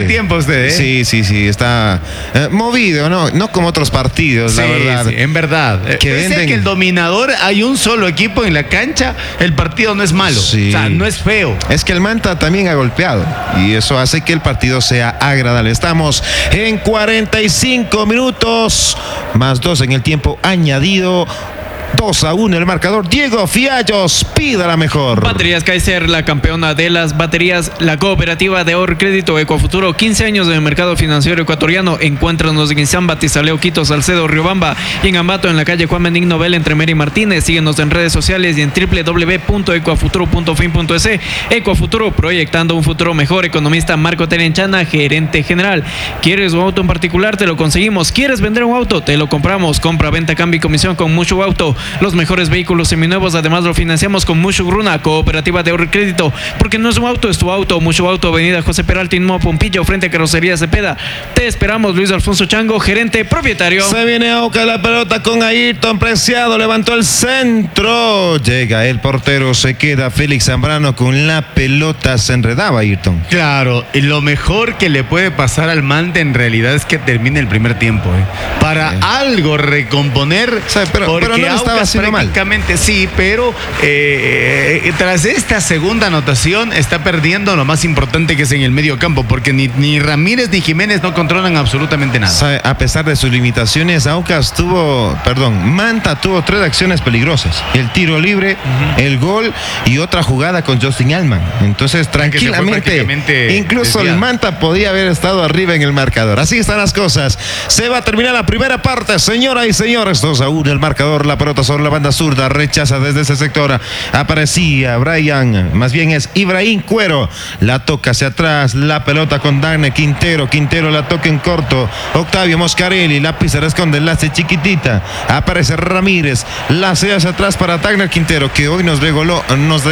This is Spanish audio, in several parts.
tiempo usted, ¿eh? Sí, está movido, no como otros partidos, la verdad. Sí, en verdad. Pese a que el dominador, hay un solo equipo en la cancha, el partido no es malo. Sí. O sea, no es feo. Es que el Manta también ha golpeado y eso hace que el partido sea agradable. Estamos en 45 minutos, más 2 en el tiempo añadido. 2-1 el marcador. Diego Fiallos pida la mejor. Baterías Kaiser, la campeona de las baterías, la cooperativa de ahorro y crédito Ecuafuturo, 15 años en el mercado financiero ecuatoriano. Encuéntranos en Izamba, Tizaleo, Quito, Salcedo, Riobamba y en Ambato, en la calle Juan Benigno Bel, entre Mera y Martínez. Síguenos en redes sociales y en www.ecuafuturo.fin.es. Ecuafuturo, proyectando un futuro mejor. Economista Marco Terenchana, gerente general. ¿Quieres un auto en particular? Te lo conseguimos. ¿Quieres vender un auto? Te lo compramos. Compra, venta, cambio y comisión con Mushu Auto. Los mejores vehículos seminuevos, además lo financiamos con Mushu Gruna, cooperativa de ahorro y crédito, porque no es un auto, es tu auto. Mushu Auto, avenida José Peralta, Inmo Pompillo, frente a Carrocería Cepeda. Te esperamos. Luis Alfonso Chango, gerente propietario. Se viene Auca, la pelota con Ayrton Preciado, levantó el centro, llega el portero, se queda Félix Zambrano con la pelota, se enredaba Ayrton. Claro, y lo mejor que le puede pasar al Manta en realidad es que termine el primer tiempo, para algo recomponer, pero no estaba haciendo prácticamente mal. Sí, pero tras esta segunda anotación está perdiendo lo más importante, que es en el medio campo, porque ni Ramírez ni Jiménez no controlan absolutamente nada. A pesar de sus limitaciones, Manta tuvo 3 acciones peligrosas: el tiro libre, el gol y otra jugada con Justin Allman. Entonces tranquilamente, incluso desviado. El Manta podía haber estado arriba en el marcador. Así están las cosas. Se va a terminar la primera parte, señoras y señores. 2-1 el marcador. La pelota sobre la banda zurda, rechaza desde ese sector. Aparecía Ibrahim Cuero. La toca hacia atrás. La pelota con Dane Quintero. Quintero la toca en corto. Octavio Moscarelli. La pisa, esconde, la hace chiquitita. Aparece Ramírez. La hace hacia atrás para Dagner Quintero, que hoy nos regaló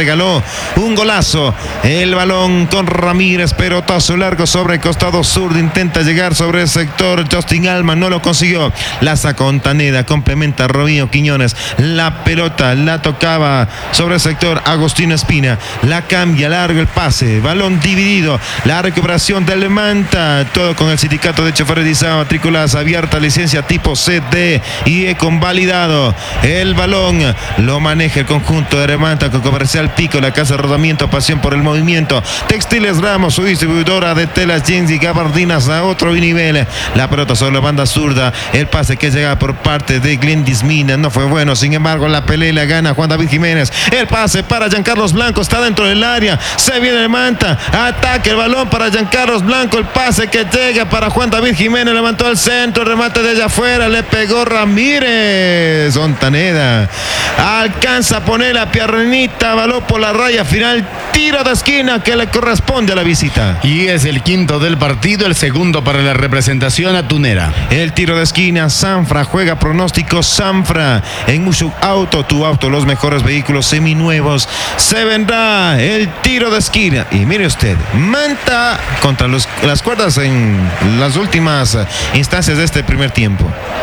un golazo. El balón con Ramírez. Pelotazo largo sobre el costado sur. Intenta llegar sobre el sector. Justin Allman no lo consiguió. La sacó Ontaneda. Complementa Robinho Quiñones. La pelota la tocaba sobre el sector Agustín Espina. La cambia largo el pase. Balón dividido. La recuperación del Manta. Todo con el sindicato de choferes de Izaba. Matrículas abierta. Licencia tipo CD y convalidado. El balón lo maneja el conjunto de Manta con Comercial Pico, la casa de rodamiento, pasión por el movimiento. Textiles Ramos, su distribuidora de telas, jeans y gabardinas a otro nivel. La pelota sobre la banda zurda. El pase que llega por parte de Glendis Mina no fue bueno. Sin embargo, la pelea la gana Juan David Jiménez. El pase para Giancarlos Blanco. Está dentro del área. Se viene el Manta. Ataque el balón para Giancarlos Blanco. El pase que llega para Juan David Jiménez. Levantó el centro. Remate de allá afuera. Le pegó Ramírez. Ontaneda alcanza a poner la piernita. Balón por la raya final. Tiro de esquina que le corresponde a la visita. Y es el quinto del partido. El segundo para la representación atunera. El tiro de esquina. Sanfra juega pronóstico. Sanfra en Mushu Auto, tu auto, los mejores vehículos seminuevos. Se vendrá el tiro de esquina. Y mire usted, Manta contra las cuerdas en las últimas instancias de este primer tiempo.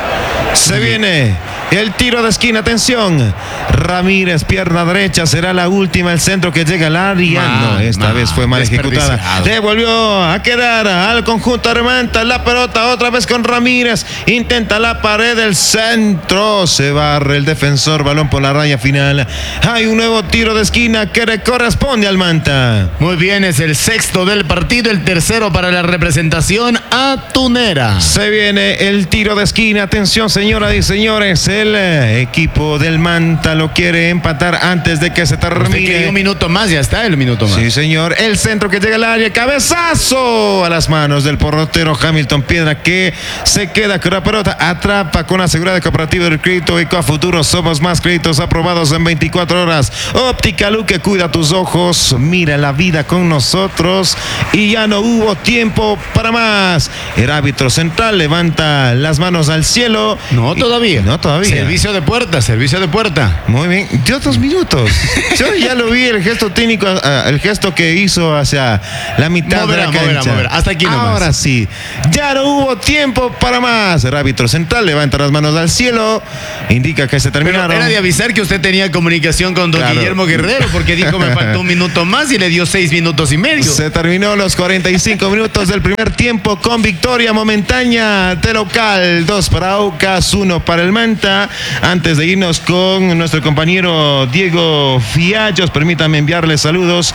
Se viene el tiro de esquina, atención. Ramírez, pierna derecha, será la última, el centro que llega al área. Esta vez fue mal ejecutada. Devolvió a quedar al conjunto de Manta. La pelota otra vez con Ramírez. Intenta la pared del centro. Se barre el defensor, balón por la raya final. Hay un nuevo tiro de esquina que le corresponde al Manta. Muy bien, es el sexto del partido, el tercero para la representación atunera. Se viene el tiro de esquina, atención señoras y señores. El equipo del Manta lo quiere empatar antes de que se termine. Un minuto más, ya está el minuto más. Sí, señor. El centro que llega al área, cabezazo a las manos del portero Hamilton Piedra, que se queda con la pelota, atrapa con la seguridad de Cooperativa del Crédito Ecuafuturo. Somos más créditos aprobados en 24 horas. Óptica Luque, cuida tus ojos, mira la vida con nosotros. Y ya no hubo tiempo para más. El árbitro central levanta las manos al cielo No, todavía. No, todavía. Servicio de puerta. Muy bien. Dio 2 minutos. Yo ya lo vi, el gesto técnico, el gesto que hizo hacia la mitad de la cancha. Moverá. Hasta aquí nomás. Ahora sí. Ya no hubo tiempo para más. El árbitro central levanta las manos al cielo. Indica que se terminaron. Pero era de avisar que usted tenía comunicación con don Guillermo Guerrero, porque dijo me faltó 1 minuto más y le dio 6 minutos y medio. Se terminó los 45 minutos del primer tiempo con victoria momentánea de local. 2 para Aucas, 1 para el Manta. Antes de irnos con nuestro compañero Diego Fiallos, permítame enviarle saludos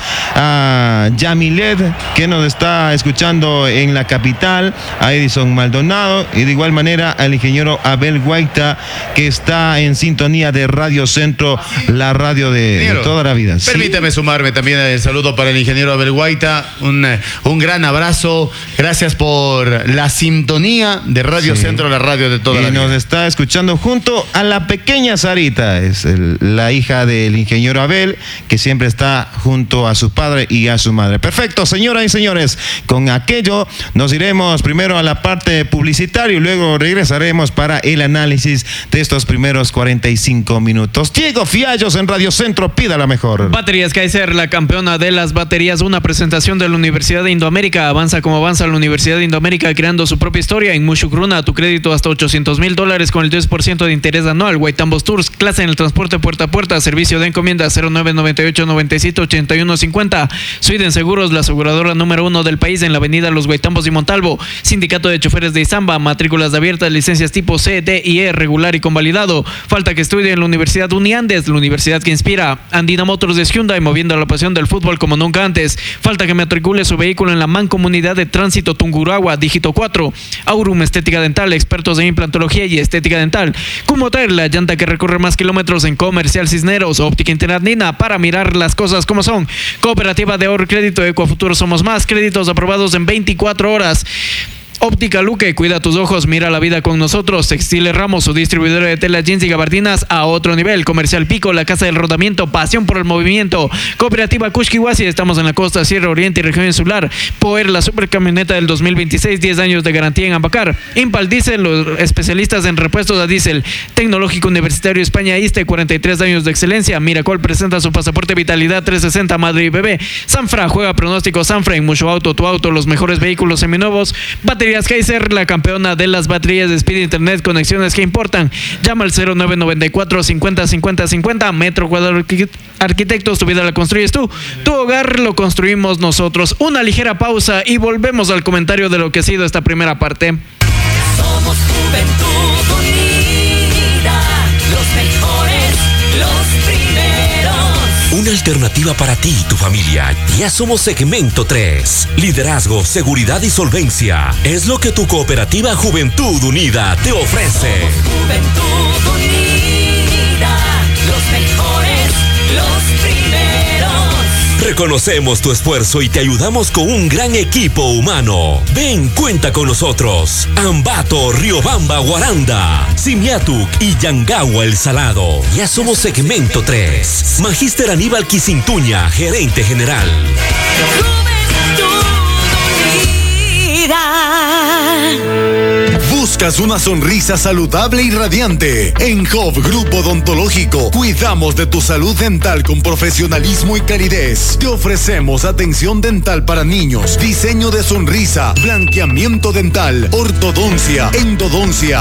a Yamilet, que nos está escuchando en la capital, a Edison Maldonado, y de igual manera al ingeniero Abel Guaita, que está en sintonía de Radio Centro, la radio de toda la vida. Permítame sumarme también el saludo para el ingeniero Abel Guaita, un gran abrazo, gracias por la sintonía de Radio Centro, la radio de toda la vida. Y nos está escuchando junto a la pequeña Sarita, es la hija del ingeniero Abel, que siempre está junto a su padre y a su madre. Perfecto, señoras y señores, con aquello nos iremos primero a la parte publicitaria y luego regresaremos para el análisis de estos primeros 45 minutos. Diego Fiallos en Radio Centro, pida la mejor. Baterías Kaiser, la campeona de las baterías, una presentación de la Universidad de Indoamérica. Avanza como avanza la Universidad de Indoamérica, creando su propia historia. En Mushukruna, tu crédito hasta $800,000 con el 10% de interés anual. Guaitambos Tours, clase en el transporte puerta a puerta, servicio de encomienda 0998 97 81 50. Sweden Seguros, la aseguradora número 1 del país, en la avenida Los Guaitambos y Montalvo. Sindicato de Choferes de Izamba, matrículas abiertas, licencias tipo C, D y E, regular y convalidado. Falta que estudie en la Universidad Uniandes, la universidad que inspira. Andina Motors de Hyundai, moviendo la pasión del fútbol como nunca antes. Falta que matricule su vehículo en la Mancomunidad de Tránsito Tungurahua, dígito 4. Aurum Estética Dental, expertos en implantología y estética dental. Kumoter, la llanta que recorre más kilómetros, en Comercial Cisneros. Óptica Internandina, para mirar las cosas como son. Cooperativa de Ahorro y Crédito Ecuafuturo Somos Más, créditos aprobados en 24 horas. Óptica Luque, cuida tus ojos, mira la vida con nosotros. Textiles Ramos, su distribuidora de telas, jeans y gabardinas a otro nivel. Comercial Pico, la casa del rodamiento, pasión por el movimiento. Cooperativa Kushkiwasi, estamos en la costa, Sierra Oriente y región insular. Poer, la supercamioneta del 2026, 10 años de garantía en Ambacar. Impal Diesel, los especialistas en repuestos a diésel. Tecnológico Universitario España ISTE, 43 años de excelencia. Miracol presenta su pasaporte Vitalidad 360 Madre y Bebé. Sanfra, juega pronóstico Sanfra en Mucho Auto, tu auto, los mejores vehículos seminuevos. Baterías Kaiser, la campeona de las baterías de Speed Internet, conexiones que importan. Llama al 0994 50 50 50. Metro Cuadro Arquitectos, tu vida la construyes tú, tu hogar lo construimos nosotros. Una ligera pausa y volvemos al comentario de lo que ha sido esta primera parte. Somos Juventud Unida, los mejores, los primeros. Una alternativa para ti y tu familia. Ya somos Segmento 3. Liderazgo, seguridad y solvencia. Es lo que tu cooperativa Juventud Unida te ofrece. Somos Juventud Unida, los mejores, los primeros. Reconocemos tu esfuerzo y te ayudamos con un gran equipo humano. Ven, cuenta con nosotros. Ambato, Riobamba, Guaranda, Simiatuk y Yangawa El Salado. Ya somos Segmento 3. Magíster Aníbal Quisintuña, gerente general. Juventud Unida. Buscas una sonrisa saludable y radiante. En Job Grupo Odontológico cuidamos de tu salud dental con profesionalismo y calidez. Te ofrecemos atención dental para niños, diseño de sonrisa, blanqueamiento dental, ortodoncia, endodoncia,